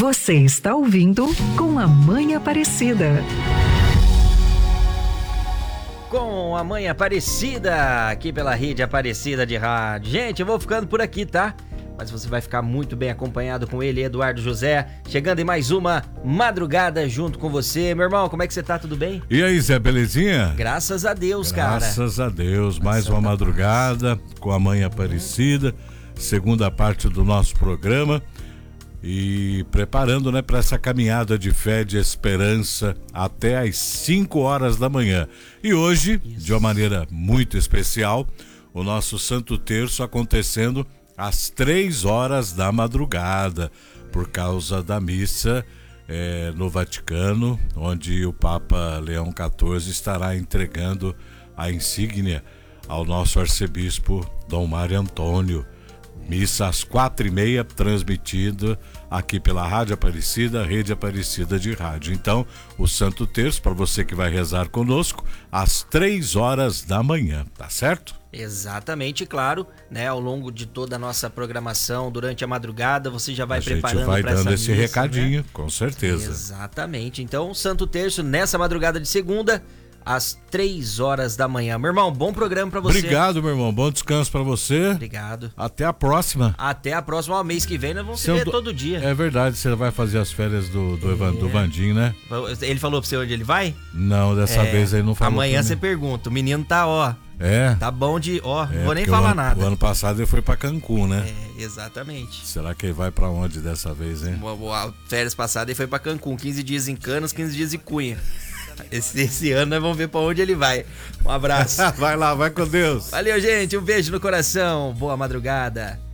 Você está ouvindo Com a Mãe Aparecida. Com a Mãe Aparecida, aqui pela Rede Aparecida de Rádio. Gente, eu vou ficando por aqui, tá? Mas você vai ficar muito bem acompanhado com ele, Eduardo José, chegando em mais uma madrugada junto com você. Meu irmão, como é que você tá? Tudo bem? E aí, Zé, belezinha? Graças a Deus, cara. Graças a Deus, mais uma madrugada com a Mãe Aparecida, segunda parte do nosso programa. E preparando, né, para essa caminhada de fé, de esperança até às 5 horas da manhã. E hoje, de uma maneira muito especial, o nosso Santo Terço acontecendo às 3 horas da madrugada, por causa da missa no Vaticano, onde o Papa Leão XIV estará entregando a insígnia ao nosso arcebispo Dom Mário Antônio. Missa às 4h30, transmitido aqui pela Rádio Aparecida, Rede Aparecida de Rádio. Então, o Santo Terço, para você que vai rezar conosco, às 3 horas da manhã, tá certo? Exatamente, claro, né? Ao longo de toda a nossa programação, durante a madrugada, você já vai preparando para essa missa. A gente vai dando esse recadinho, né? Com certeza. Exatamente. Então, Santo Terço, nessa madrugada de segunda, às 3 horas da manhã. Meu irmão, bom programa pra você. Obrigado, meu irmão. Bom descanso pra você. Obrigado. Até a próxima. Até a próxima. Ó, mês que vem nós vamos se ver todo dia. É verdade, você vai fazer as férias do Vandinho, né? Ele falou pra você onde ele vai? Não, dessa vez ele não falou. Amanhã você pergunta. O menino tá, ó. Tá bom de... Ó, não vou nem falar nada. O ano passado ele foi pra Cancún, né? Exatamente. Será que ele vai pra onde dessa vez, hein? Férias passadas ele foi pra Cancún. 15 dias em Canos, 15 dias em Cunha. Esse ano nós vamos ver pra onde ele vai. Um abraço. Vai lá, vai com Deus. Valeu, gente. Um beijo no coração. Boa madrugada.